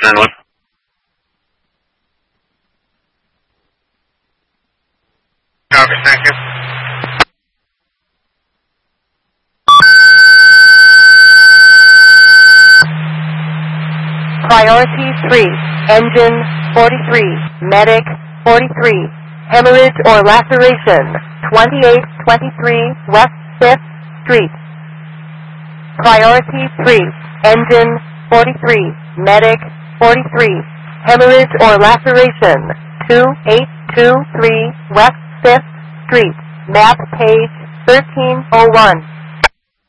911. Copy, thank you. Priority 3, engine 43, medic 43, hemorrhage or laceration 2823 West 5th Street. Priority 3, engine 43, medic 43, hemorrhage or laceration 2823 West 5th Street, map page 1301.